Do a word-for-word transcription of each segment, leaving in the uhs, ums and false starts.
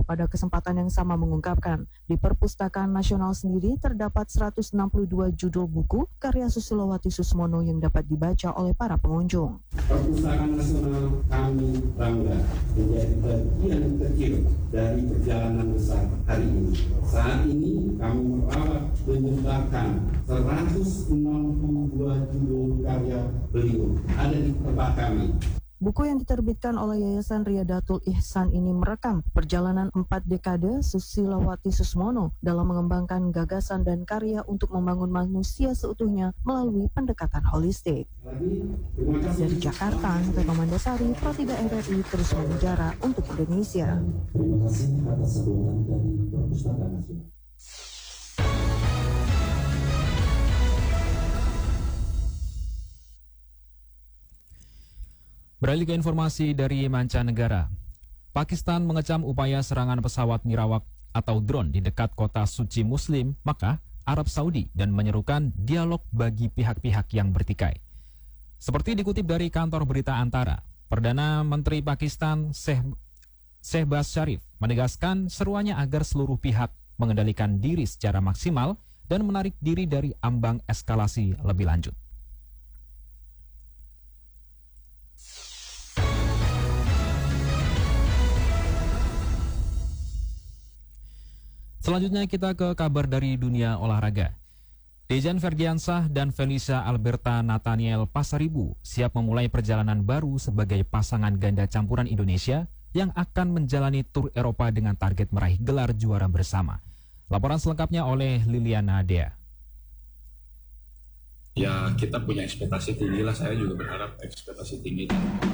pada kesempatan yang sama mengungkapkan, di Perpustakaan Nasional sendiri terdapat seratus enam puluh dua judul buku karya Susilowati Susmono yang dapat dibaca oleh para pengunjung. Perpustakaan Nasional kami bangga menjadi bagian kecil dari perjalanan besar hari ini. Saat ini kami merawat menyebarkan seratus enam puluh dua judul karya beliau ada di tempat kami. Buku yang diterbitkan oleh Yayasan Riyadatul Ihsan ini merekam perjalanan empat dekade Susilowati Susmono dalam mengembangkan gagasan dan karya untuk membangun manusia seutuhnya melalui pendekatan holistik. Dari Jakarta, Retno Mandasari, Pro tiga R R I terus mengudara untuk Indonesia. Terima kasih atas sokongan dari Perpustakaan Nasional. Beralih ke informasi dari mancanegara. Pakistan mengecam upaya serangan pesawat nirawak atau drone di dekat kota suci Muslim, Makkah, Arab Saudi, dan menyerukan dialog bagi pihak-pihak yang bertikai. Seperti dikutip dari kantor berita Antara, Perdana Menteri Pakistan Shehbaz Sharif menegaskan seruannya agar seluruh pihak mengendalikan diri secara maksimal dan menarik diri dari ambang eskalasi lebih lanjut. Selanjutnya kita ke kabar dari dunia olahraga. Dejan Ferdiansah dan Felicia Alberta Nathaniel Pasaribu siap memulai perjalanan baru sebagai pasangan ganda campuran Indonesia yang akan menjalani tur Eropa dengan target meraih gelar juara bersama. Laporan selengkapnya oleh Liliana Dea. Ya, kita punya ekspektasi tinggi lah, saya juga berharap ekspektasi tinggi.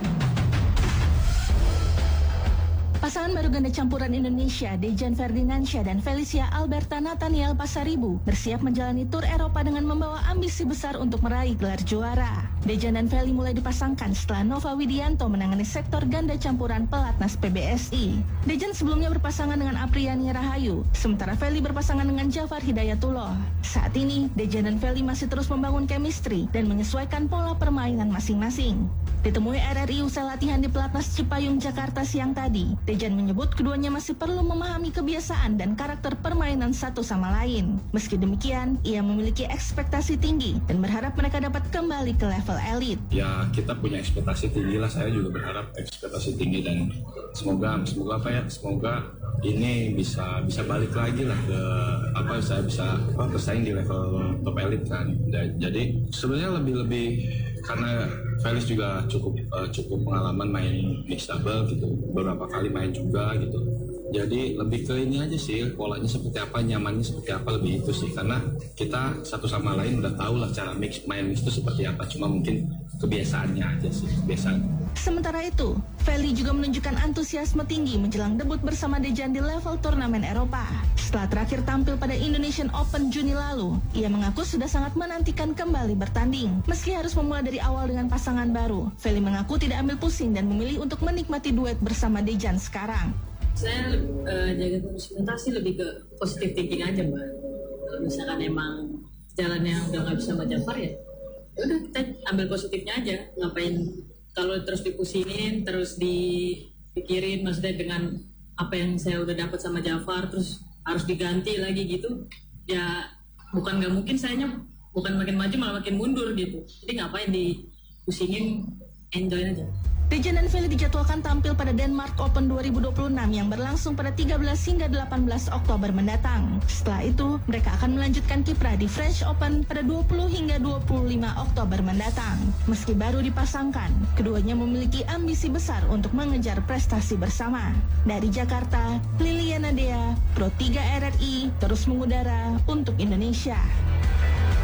Pasangan baru ganda campuran Indonesia, Dejan Ferdiansyah dan Felicia Alberta Nathaniel Pasaribu bersiap menjalani tur Eropa dengan membawa ambisi besar untuk meraih gelar juara. Dejan dan Feli mulai dipasangkan setelah Nova Widianto menangani sektor ganda campuran pelatnas P B S I. Dejan sebelumnya berpasangan dengan Apriani Rahayu, sementara Feli berpasangan dengan Jafar Hidayatullah. Saat ini, Dejan dan Feli masih terus membangun chemistry dan menyesuaikan pola permainan masing-masing. Ditemui R R I usai latihan di pelatnas Cipayung, Jakarta siang tadi, Dejan menyebut keduanya masih perlu memahami kebiasaan dan karakter permainan satu sama lain. Meski demikian, ia memiliki ekspektasi tinggi dan berharap mereka dapat kembali ke level elit. Ya, kita punya ekspektasi tinggi lah, saya juga berharap ekspektasi tinggi dan semoga semoga apa ya, semoga ini bisa bisa balik lagi lah ke apa saya bisa apa bersaing di level top elit kan. Jadi sebenarnya lebih-lebih karena Felix juga cukup uh, cukup pengalaman main mix double gitu, beberapa kali main juga gitu. Jadi lebih ke ini aja sih, polanya seperti apa, nyamannya seperti apa, lebih itu sih. Karena kita satu sama lain udah tahu lah cara mix main mix itu seperti apa, cuma mungkin kebiasaannya aja sih, kebiasaan. Sementara itu, Feli juga menunjukkan antusiasme tinggi menjelang debut bersama Dejan di level turnamen Eropa. Setelah terakhir tampil pada Indonesian Open Juni lalu, ia mengaku sudah sangat menantikan kembali bertanding. Meski harus memulai dari awal dengan pasangan baru, Feli mengaku tidak ambil pusing dan memilih untuk menikmati duet bersama Dejan sekarang. Saya uh, jaga konsentrasi lebih ke positive thinking aja, Mbak. Kalau misalkan emang jalannya udah nggak bisa sama Jafar ya, udah kita ambil positifnya aja. Ngapain kalau terus dipusingin, terus dipikirin, maksudnya dengan apa yang saya udah dapat sama Jafar, terus harus diganti lagi gitu, ya bukan nggak mungkin, sayanya bukan makin maju malah makin mundur gitu. Jadi ngapain dipusingin, enjoy aja. Dejan dan Feli dijadwalkan tampil pada Denmark Open dua ribu dua puluh enam yang berlangsung pada tiga belas hingga delapan belas Oktober mendatang. Setelah itu, mereka akan melanjutkan kiprah di French Open pada dua puluh hingga dua puluh lima Oktober mendatang. Meski baru dipasangkan, keduanya memiliki ambisi besar untuk mengejar prestasi bersama. Dari Jakarta, Liliana Dea, Pro tiga R R I, terus mengudara untuk Indonesia.